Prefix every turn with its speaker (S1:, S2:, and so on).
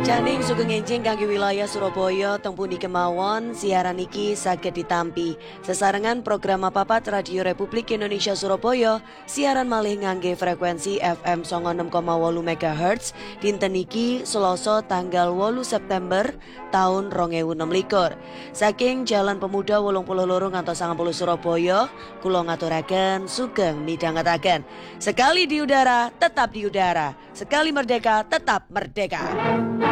S1: Janing sugeng enjing kangge wilayah Surabaya teng pundi kemawon siaran iki saged ditampi. Sesarengan program papat Radio Republik Indonesia Surabaya siaran malih ngangge frekuensi FM 96,8 MHz dinten iki Selasa tanggal 8 September tahun 2026. Saking Jalan Pemuda 82 ngantos 90 Surabaya, kula ngaturaken sugeng midhangetaken. Sekali di udara, tetap di udara. Sekali merdeka, tetap merdeka.